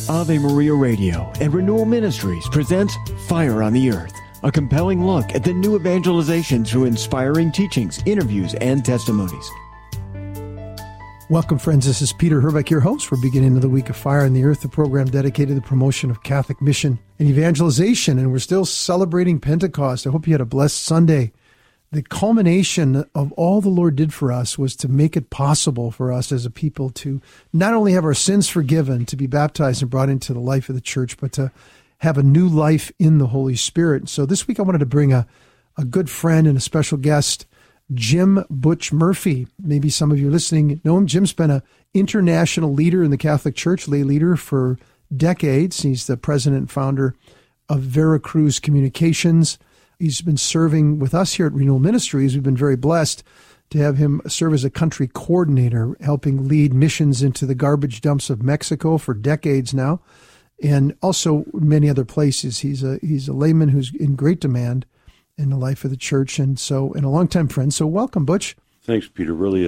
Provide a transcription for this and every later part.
Ave Maria Radio and Renewal Ministries presents Fire on the Earth, a compelling look at the new evangelization through inspiring teachings, interviews, and testimonies. Welcome, friends. This is Peter Herbeck, your host. We're beginning of the week of Fire on the Earth, the program dedicated to the promotion of Catholic mission and evangelization, and we're still celebrating Pentecost. I hope you had a blessed Sunday. The culmination of all the Lord did for us was to make it possible for us as a people to not only have our sins forgiven, to be baptized and brought into the life of the church, but to have a new life in the Holy Spirit. So this week I wanted to bring a good friend and a special guest, Jim Butch Murphy. Maybe some of you listening know him. Jim's been an international leader in the Catholic Church, lay leader for decades. He's the president and founder of Veracruz Communications. He's been serving with us here at Renewal Ministries. We've been very blessed to have him serve as a country coordinator, helping lead missions into the garbage dumps of Mexico for decades now, and also many other places. He's a layman who's in great demand in the life of the church, and a longtime friend. So welcome, Butch. Thanks, Peter. Really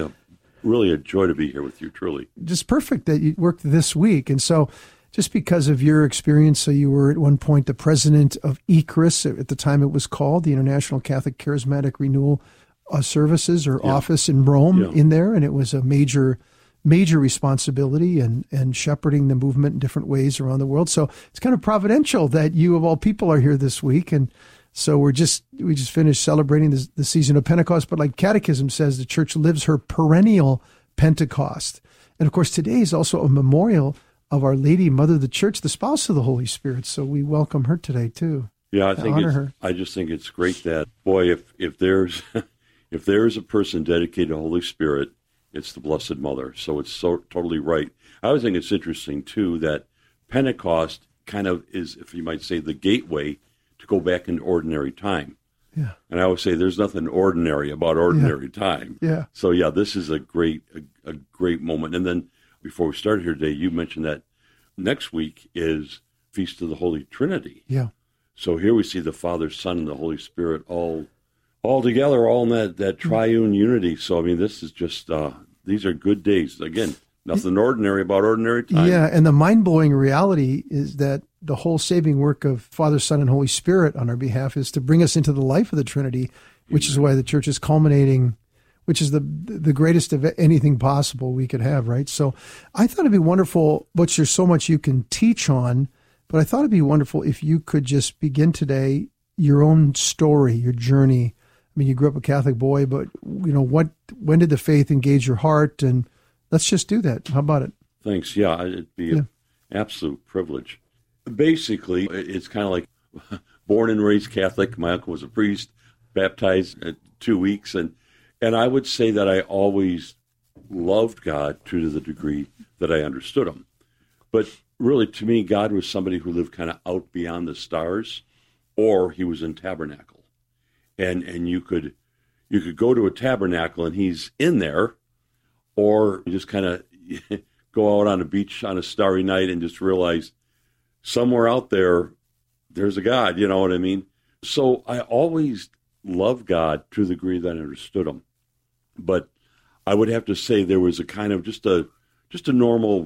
a joy to be here with you, truly. Just perfect that you worked this week. And so just because of your experience, so you were at one point the president of ICRIS, at the time it was called, the International Catholic Charismatic Renewal Services or Office in Rome in there, and it was a major responsibility and shepherding the movement in different ways around the world. So it's kind of providential that you, of all people, are here this week. And so we just finished celebrating the season of Pentecost, but like Catechism says, the church lives her perennial Pentecost. And of course, today is also a memorial of Our Lady, Mother of the Church, the spouse of the Holy Spirit. So we welcome her today too. Yeah, I just think it's great that, boy, if there's if there's a person dedicated to Holy Spirit, it's the Blessed Mother. So it's so totally right. I always think it's interesting too that Pentecost kind of is, if you might say, the gateway to go back into ordinary time. Yeah. And I always say there's nothing ordinary about ordinary time. Yeah. So yeah, this is a great moment. And then before we started here today, you mentioned that next week is Feast of the Holy Trinity. Yeah. So here we see the Father, Son, and the Holy Spirit all together, all in that triune unity. So I mean, this is just these are good days. Again, nothing ordinary about ordinary time. Yeah, and the mind-blowing reality is that the whole saving work of Father, Son, and Holy Spirit on our behalf is to bring us into the life of the Trinity, which is why the church is culminating, which is the greatest of anything possible we could have, right? So I thought it'd be wonderful, Butch, there's so much you can teach on, but I thought it'd be wonderful if you could just begin today your own story, your journey. I mean, you grew up a Catholic boy, but when did the faith engage your heart? And let's just do that. How about it? Thanks. Yeah, it'd be an absolute privilege. Basically, it's kind of like born and raised Catholic. My uncle was a priest, baptized at 2 weeks, and I would say that I always loved God to the degree that I understood him. But really, to me, God was somebody who lived kind of out beyond the stars, or he was in tabernacle. And you could go to a tabernacle and he's in there, or you just kind of go out on a beach on a starry night and just realize somewhere out there's a God, you know what I mean? So I always loved God to the degree that I understood him. But I would have to say there was a kind of just a normal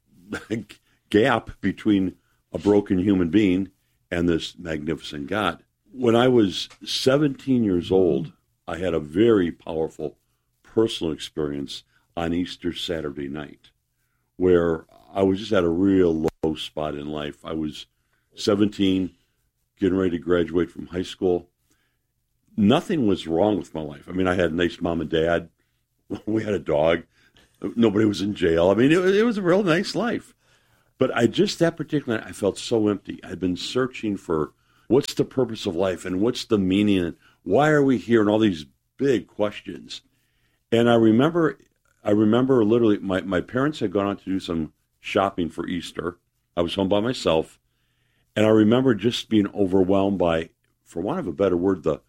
gap between a broken human being and this magnificent God. When I was 17 years old, I had a very powerful personal experience on Easter Saturday night where I was just at a real low spot in life. I was 17, getting ready to graduate from high school. Nothing was wrong with my life. I mean, I had a nice mom and dad. We had a dog. Nobody was in jail. I mean, it was a real nice life. But that particular night, I felt so empty. I'd been searching for what's the purpose of life and what's the meaning and why are we here and all these big questions. And I remember literally my parents had gone out to do some shopping for Easter. I was home by myself. And I remember just being overwhelmed by, for want of a better word, the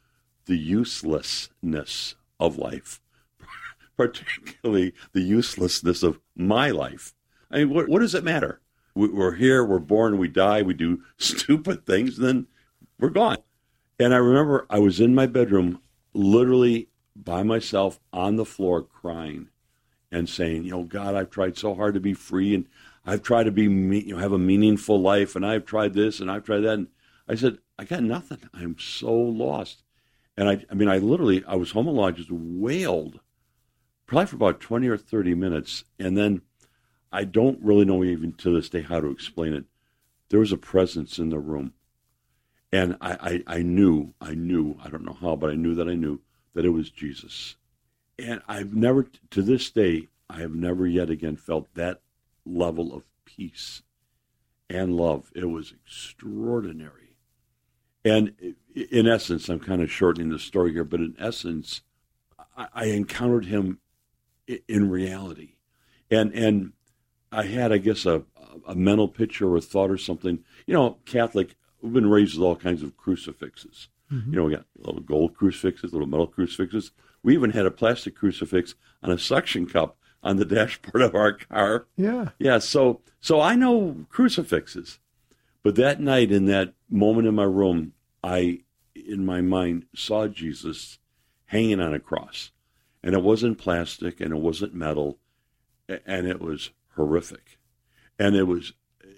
uselessness of life, particularly the uselessness of my life. I mean, what does it matter? We're here, we're born, we die, we do stupid things, and then we're gone. And I remember I was in my bedroom, literally by myself on the floor crying and saying, God, I've tried so hard to be free, and I've tried to be, have a meaningful life, and I've tried this and I've tried that. And I said, I got nothing. I'm so lost. And I was home alone. I just wailed probably for about 20 or 30 minutes. And then I don't really know even to this day how to explain it. There was a presence in the room. And I knew, I don't know how, but I knew that it was Jesus. And to this day, I have never yet again felt that level of peace and love. It was extraordinary. And in essence, I'm kind of shortening the story here, but in essence, I encountered him in reality. And I had, I guess, a mental picture or a thought or something. Catholic, we've been raised with all kinds of crucifixes. Mm-hmm. We got little gold crucifixes, little metal crucifixes. We even had a plastic crucifix on a suction cup on the dashboard of our car. Yeah. Yeah, so I know crucifixes. But that night, in that moment in my room, I, in my mind, saw Jesus hanging on a cross. And it wasn't plastic, and it wasn't metal, and it was horrific. And it was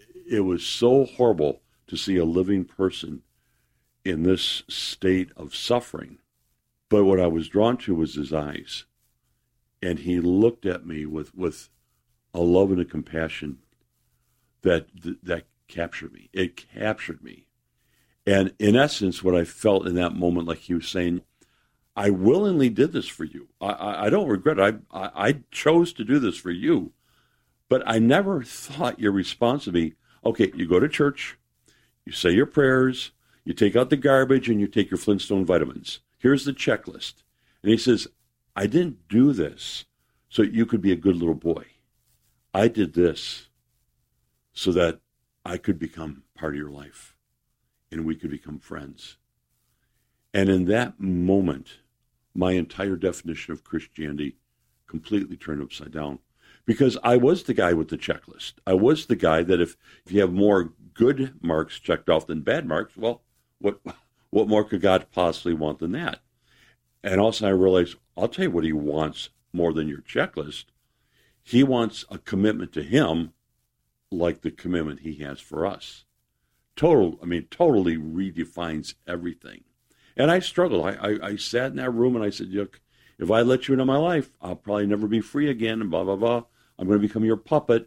so horrible to see a living person in this state of suffering. But what I was drawn to was his eyes. And he looked at me with a love and a compassion that captured me. It captured me. And in essence, what I felt in that moment, like he was saying, I willingly did this for you. I don't regret it. I chose to do this for you. But I never thought your response would be, okay, you go to church, you say your prayers, you take out the garbage, and you take your Flintstone vitamins. Here's the checklist. And he says, I didn't do this so you could be a good little boy. I did this so that I could become part of your life and we could become friends. And in that moment, my entire definition of Christianity completely turned upside down, because I was the guy with the checklist. I was the guy that if you have more good marks checked off than bad marks, well, what more could God possibly want than that? And also I realized, I'll tell you what he wants more than your checklist. He wants a commitment to him like the commitment he has for us. Totally redefines everything. And I struggled. I sat in that room and I said, look, if I let you into my life, I'll probably never be free again, and blah, blah, blah. I'm going to become your puppet.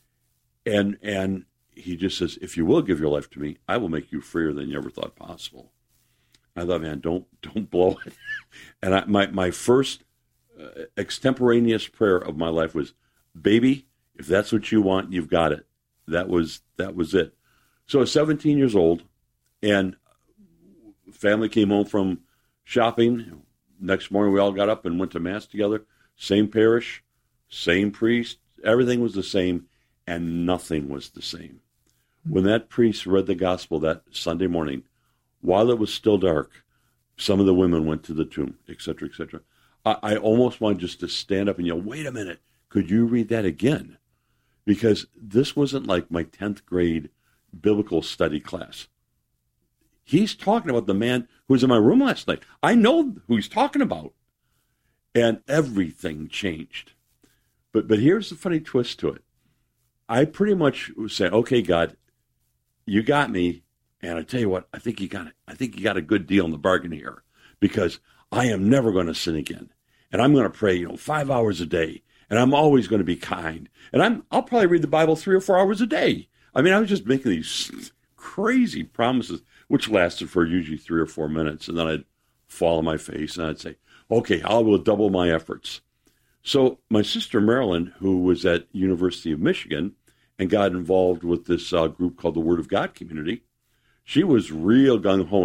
And he just says, if you will give your life to me, I will make you freer than you ever thought possible. I thought, man, don't blow it. And my first extemporaneous prayer of my life was, baby, if that's what you want, you've got it. That was it. So I was 17 years old, and family came home from shopping. Next morning, we all got up and went to Mass together. Same parish, same priest. Everything was the same, and nothing was the same. When that priest read the gospel that Sunday morning, while it was still dark, some of the women went to the tomb, etc., etc. I almost wanted just to stand up and yell, wait a minute, could you read that again? Because this wasn't like my 10th grade biblical study class. He's talking about the man who was in my room last night. I know who he's talking about. And everything changed. But here's the funny twist to it. I pretty much was saying, okay, God, you got me. And I tell you what, I think you got it. I think you got a good deal in the bargain here, because I am never going to sin again. And I'm going to pray, 5 hours a day. And I'm always going to be kind. And I'll probably read the Bible 3 or 4 hours a day. I was just making these crazy promises, which lasted for usually 3 or 4 minutes. And then I'd fall on my face and I'd say, okay, I will double my efforts. So my sister Marilyn, who was at University of Michigan and got involved with this group called the Word of God Community, she was real gung-ho